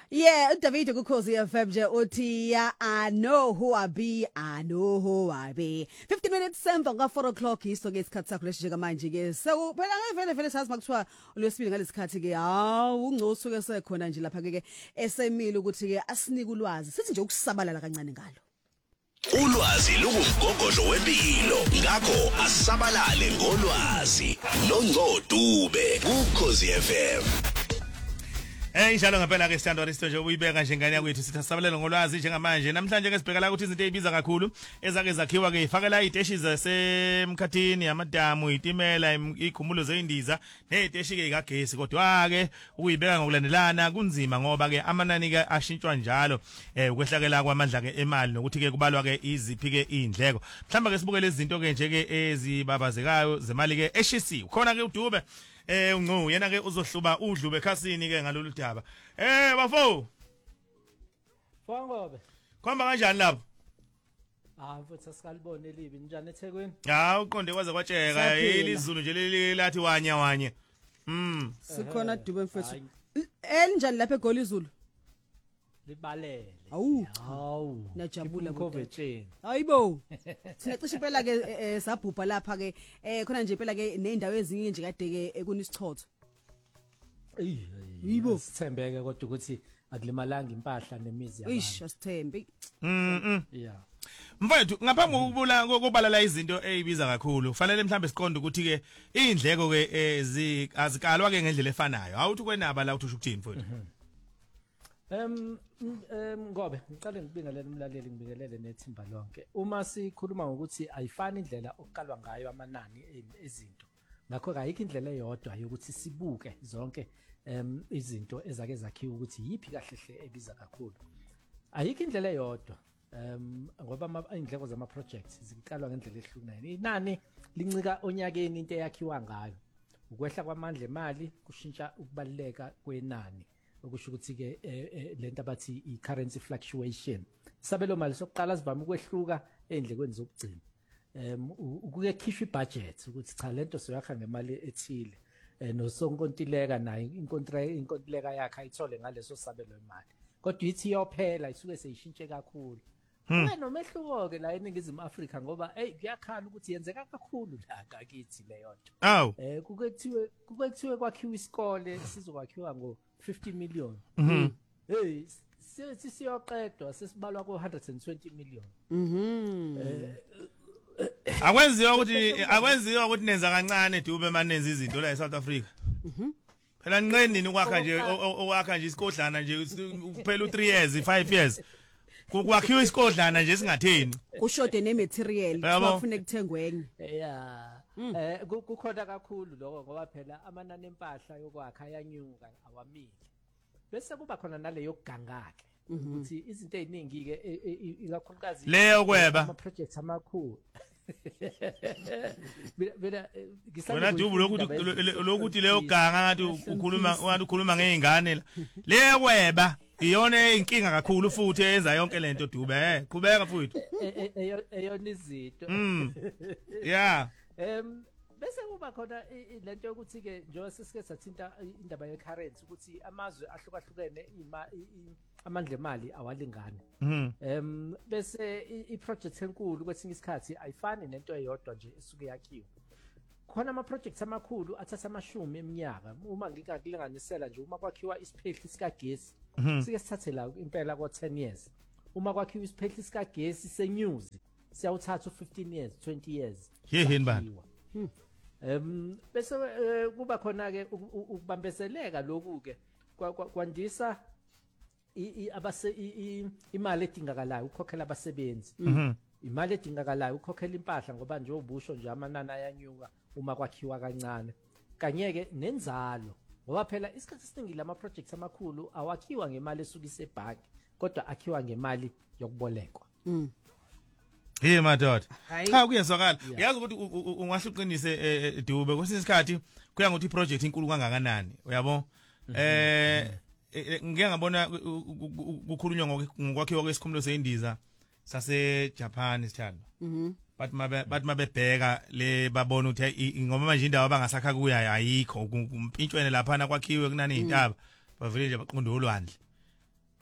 Yeah, David Ukhozi FM nje uthi I know who I be, I know who I be. 15 minutes semva nga 4 o'clock iso ke isikhathi sakho lesije manje ke. So phela vele sazi makuthiwa olwesibili ngalesikhathi ke hawu ungcosu ke sekhona nje lapha ke esemile ukuthi ke asinike ulwazi. Sithi nje ukusabalala kancane ngalo. Ulwazi lungumgogodlo wempilo ngakho asabalale ngolwazi noNgcodube kuKhozi FM. Njalo ngempela ke sithando risto nje uyibeka nje ngane yakwethu sithi sabalele ngolwazi njengamanje namhlanje ke sibhekela ukuthi izinto ezibiza kakhulu ezake zakhiwa ke ifakela iteshi zasemkhathini amadamu itimela ikhumulo zeindiza neteshi ke kagesi kodwa ke ukuyibeka ngokulandelana kunzima ngoba ke amanani ke ashintshwa njalo ukwehlakela kwamandla ke emali nokuthi ke kubalwa ke iziphi ke indleko mhlamba ke sibuke lezi zinto ke nje ke ezibabazekayo zemali ke eshisiwe khona ke uDube unqo yena ke uzohluba udlube ekhasini ke ngalolu daba bafo Fangobe khomba kanjani lapho mfuthu asikalibone libi njani eThekwini uqonde kwaze kwatsheka ilizulu nje lathi wanya Sikhona Dube mfethu enjani lapha eGoli izulu libalele hawu najabula kodwa hayibo thina cishe impela ke sabhubha lapha ke khona nje impela ke nendawo ezinye nje kade ke kunisichotho yibo sithembeke kodwa ukuthi akulimalanga impahla nemizi yabantu ish asithembe yeah mfowethu ngaphambi kokubalala izinto ezibiza kakhulu kufanele mhlambe siqonde ukuthi ke indleko ke azikalwa ke ngendlela efanayo awuthi kwenaba la uthi ukuthini mfowethu Ngobe ngiqale ngibingelele umlaleli ngibingelele nethimba lonke uma sikhuluma ngokuthi ayifani indlela okuqalwa ngayo amanani ezinto ngakho ayikho indlela eyodwa yokuthi sibuke zonke izinto ezake zakhiwa ukuthi yipi kahle ebiza kakhulu ayikho indlela eyodwa ngoba indleko zama projects ziqalwa ngendlela ehlukene inani lincika onyakeni into eyakhiwa ngayo ukwehla kwamandla emali kushintsha ukubaluleka kwenani okusho ukuthi ke lento abathi i-currency fluctuation isabelo mali sokuqala sivama ukwehluka endlekweni zokugcina ukuke khishwa ibudget ukuthi cha lento soyakha ngemali ethile nosonkontileka nayo inkontileka yakhe ayithole ngaleso sabelo imali kodwa ithi iyophela isuke seyishintshe kakhulu nomehluko ke la eNingizimu Afrika ngoba kuyakhala ukuthi yenzeka kakhulu la ngakithi leyo nto kukethiwe kwakhiwa isikole sizokwakhiwa ngo50 million siyoqedwa sesibalwa ku120 million akwenziwa ukuthi nenza kancane Dube manenza izinto la eSouth Africa phela nqenini ukwakha nje isikodlana nje kuphela u3 years 5 years kwakhiwa isikodlana nje singatheni kushode nematerial bafune kuthengwenye kukhona kakhulu lokho ngoba phela amanani empahla yokwakha ayanyuka awamile bese kuba khona nale yokugangake ukuthi izinto eziningi ke ikakhulukazi leyo kweba ama projects amakhulu wena Dube lokuthi leyo ganga ngathi ukhuluma ngeingane la leyo kweba iyona inkinga kakhulu futhi eyenza yonke lento Dube qhubeka futhi eyona izinto yeah bese kuba khona lento yokuthi ke njengoba sesike sathinta indaba ye currency ukuthi amazwe ahlukahlukene amandla emali awalingani bese iproject enkulu kwesinye isikhathi ayifani nento eyodwa nje esuke yakhiwa khona ama projects amakhulu athatha amashumi eminyaka uma ngikakulinganisela nje uma kwakhiwa isiphehli sikagesi sike sithathe la impela kwa 10 years uma kwakhiwa isiphehli sikagesi senyuzi siyawuthatha u15 years 20 years yehini bani bese kuba khona ke ukubambezeleka lokhu ke kwandisa imali edingakalayo ukukhokhela abasebenzi imali edingakalayo ukukhokhela impahla ngoba nje ubusho nje amanani ayanyuka uma kwakhiwa kancane kanyeke nenzalo ngoba phela isikhathi esiningi lama projects amakhulu awakhiwa ngemali esukise ebhanki kodwa akhiwa ngemali yokubolekwa madoda cha kuyezwakala uyazi ukuthi ungahluqinise Dube kwesinye isikhathi kuya ngokuthi iproject inkulu kangakanani uyabo ngeke ngabona kukhulunywa ngokwakhiwa kwesikhumulo seindiza sase Japan sithando bathi mabebheka le babona ukuthi ngoba manje indawo abangasakha kuya ayikho umpintshweni lapha na kwakhiwe kunani izintaba bavele nje baqonda olwandle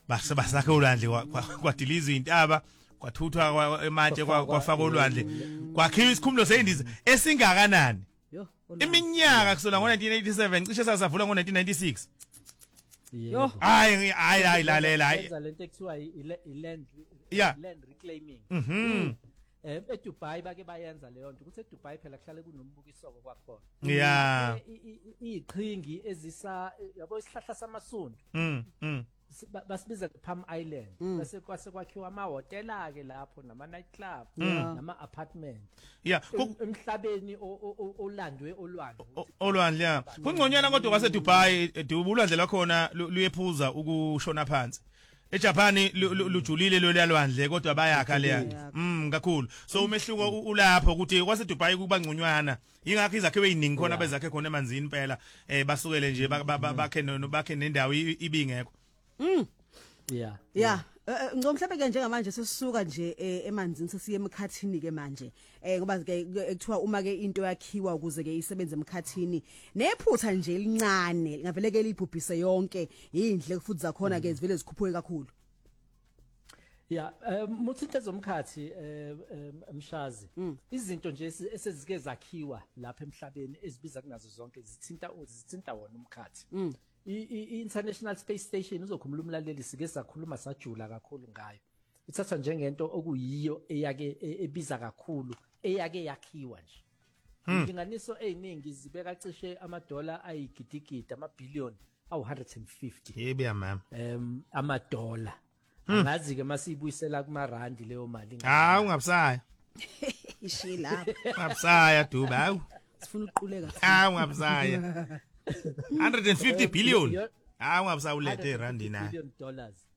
basakhe ulwandle kwadilizwa intaba kwathuthwa ematshe kwafaka ulwandle kwakhiwa isikhumulo seyindiza esingakanani Yo. iminyaka kusula ngo1987 cishe sasavula ngo1996 Yo. hayi lalela hayi Benza lento ekuthiwa i-land Yeah. land reclaiming. EDubai bake bayenza leyo nto ukuthi eDubai phela kuhlale kunombukisoko kwakhona. yeah Iqhingi ezisa yabo isihlahla samasundu basibiza Palm Island bese kwakhiwa amahotela ke lapho nama night club nama apartment yeah emhlabeni olandwe olwandle olwandle yeah kungconyana kodwa kwaseDubai ulwandle lwakhona luyephuza ukushona phansi eJapan lujulile lo lwandle kodwa bayakha leya kakhulu so umehluko ulapho ukuthi kwaseDubai kuba ngconywana ingakho izakhiwe eziningi khona bezakhe khona emanzini phela basukele nje bakhe nendawo ibingekho Yeah. Ngomhlawumbe ke njengamanje sesisuka nje emanzini sesiye emkhathini ke manje. Ngoba ke ekuthiwa uma ke into yakhiwa ukuze ke isebenze emkhathini nephutha nje elincane ngavele ke libhubhise yonke indle futhi zakhona ke zivele zikhuphuke kakhulu. Yeah, muthinto zomkhathi Mshazi izinto nje esezike zakhiwa lapha emhlabeni ezibiza kunazo zonke zithinta wona umkhathi. I-International Space Station uzokhumula umlaleli sike sakhuluma sajula kakhulu ngayo. Ithatha njengento okuyiyo eyake ebiza kakhulu eyake yakhiwa nje. Inganiso eziningi zibeka cishe amadola ayigidigidi amabhillion awu150. Yebo mama. Amadola. Angazi ke masibuyisela kuma rand leyo mali. Ungabusaya. Ishila. Ungabusaya Dubai. Sifuna uquleka. Ungabusaya. 150 billion. Ungabusawulethe randi na. $150.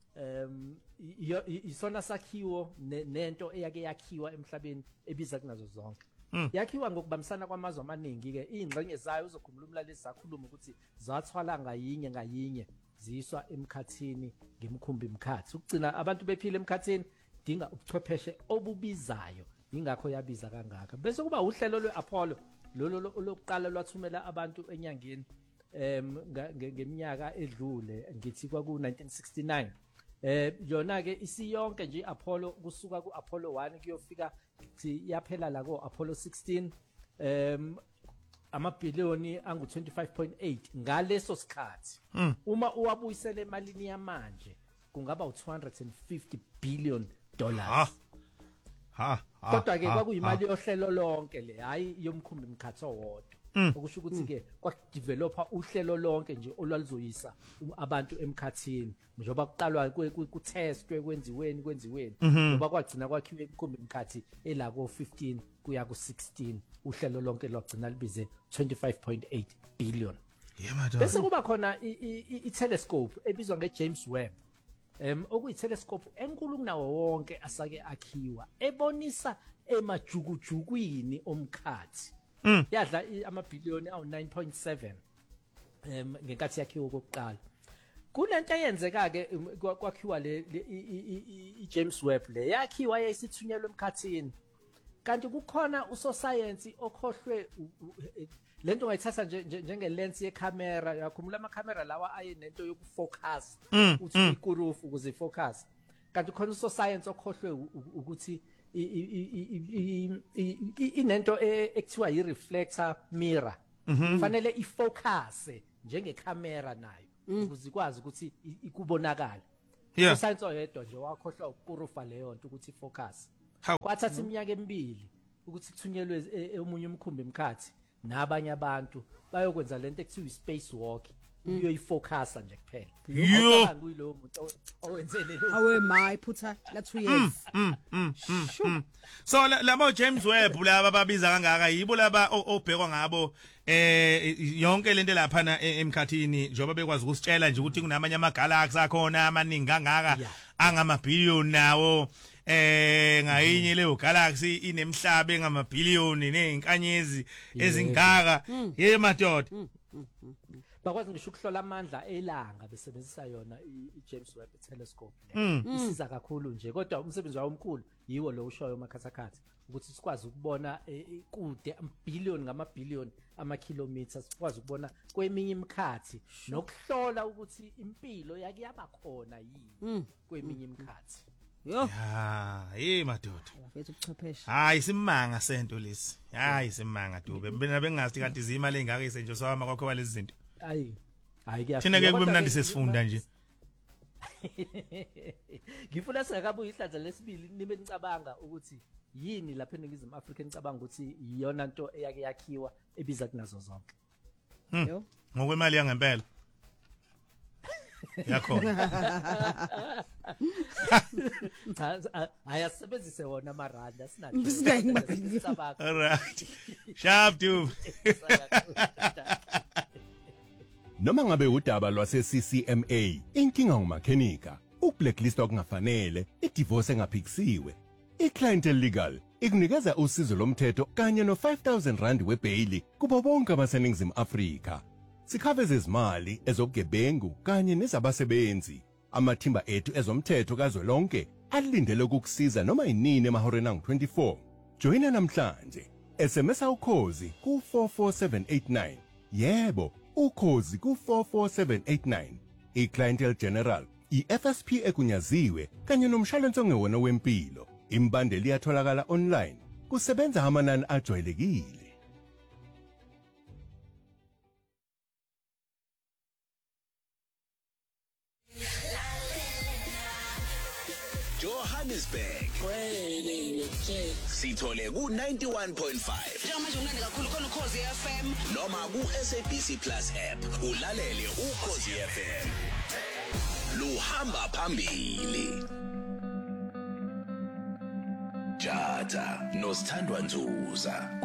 Isona sakhiwo nento eyake yakhiwa emhlabeni ebiza kunazo zonke. Yakhiwa ngokubambisana kwamazwe amaningi ke ingxenye zayo uzokhumula umlaleli sakhuluma ukuthi zathwala ngayinye ziswa emkhathini ngemkhumbi emkhathi ukugcina abantu bephile emkhathini dinga ubuchwepheshe obubizayo ingakho yabiza kangaka bese kuba uhlelo lweApollo lolo lokuqala lwathumela abantu enyangeni ngeminyaka edlule ngithi kwaku 1969 yona ke isiyonke nje Apollo kusuka kuApollo 1 kuyofika yaphela la kuApollo 16 amabhiliyoni angu 25.8 ngaleso sikhathi uma uwabuyisele emalini yamanje kungaba u250 billion dollars kodwa ke kwakuyimali yohlelo lonke le hayi yomkhumbi mkhathi owodwa okusho ukuthi ke kwadevelopa uhlelo lonke nje olwalizoyisa abantu emkhathini njengoba kuqalwa kutestwe kwenziweni ngoba kwagcina kwakhiwe emkhumbi mkhathi ela ko15 kuya ku16 uhlelo lonke lwagcina libize 25.8 billion bese kuba khona i-telescope ebizwa ngeJames Webb okuyitelescope enkulu kunawo wonke asake akhiwa ebonisa emajukujukwini omkhathi yadla amabhiliyoni awu9.7 ngenkathi yakhiwa kokuqala kunento eyenzeka ke kwakhiwa le iJames Webb le yakhiwa yayisithunyelwe emkhathini kanti kukhona usoscience okhohlwe lento ngayithatha njenge lens yecamera yakhumula ama-camera lawa ayenento yokufocus uthi ikurufu ukuze ifocus kanti khona usoscience okhohlwe ukuthi inento ekuthiwa yi-reflector mirror fanele ifocus njengecamera nayo ukuze ikwazi ukuthi ikubonakala usoscience oyedwa nje wakhohlwa ukurufa leyo nto ukuthi ifocus kwathatha iminyaka emibili ukuthi kuthunyelwe omunye umkhumbi emkhathi nabanye abantu bayokwenza lento ekuthiwa space walk uyoyifocusa nje kuphela yo kuyilowo muntu owenze lelo awe my phutha la 2 years so labo James Webb laba babiza kangaka yibo laba obhekwa ngabo yonke lento lapha emkhathini njengoba bekwazi ukusitshela nje ukuthi kunamanye amagalaxy akhona amaningi kangaka angamabhillion nawo ngayinye leyo galaxy inemhlaba engamabhillion nezinkanyezi ezingaka ye madoda bakwazi ngisho ukuhlola amandla elanga besebenzisa yona i-James Webb telescope isiza kakhulu nje kodwa umsebenzi wawo omkhulu yiwo lo ushoyo makhathakhatha ukuthi sikwazi ukubona kude billion ngama-billion ama-kilometers sikwazi ukubona kweminye imikhathi nokuhlola ukuthi impilo yake yaba khona yini kweminye imikhathi yo madoda afethu ubuchwepheshe hayi simanga sento lesi hayi simanga Dube mina bengazi kanti izimali engaka isentsho wama kwakho walezi zinto hayi kuyafika thina ke kube mnandi sesifunda nje ngifuna singakabuya ihlandla lesibili nibe nicabanga ukuthi yini lapha eNingizimu Afrika nicabanga ukuthi iyona nto eyake yakhiwa ebiza kunazo zonke yo ngokwemali yangempela yakho ayasebenzise wona amarandi Bisingayimali. alright sharp Dube Noma ngabe udaba lwase CCMA, inkinga ngumakhenika, ukublacklist okungafanele, idivorce engaphikisiwe. iClientele Legal ikunikeza usizo lomthetho kanye no5,000 rand webail kubo bonke abaseningizimu Afrika. Sikhave izimali ezobugebengu kanye nezabasebenzi. Amathimba ethu ezomthetho kazwelonke alindele ukukusiza noma yinini emahoreni angu-24. Joina namhlanje. SMS ukhozi ku 44789. Yebo, ukhozi ku 44789. iClientele General, iFSP ekunyaziwe kanye nomshwalense ongewona wempilo. Imbandeli iyatholakala online. Kusebenza amanani ajwayelekile. Johannesburg sithole ku 91.5 njengamanje unandi kakhulu khona Ukhozi FM noma ku SABC Plus app ulalele Ukhozi FM luhamba phambili Jata noSithandwa Nzuza